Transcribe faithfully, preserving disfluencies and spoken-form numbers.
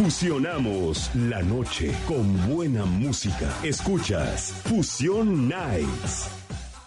Fusionamos la noche con buena música. Escuchas Fusión Nights.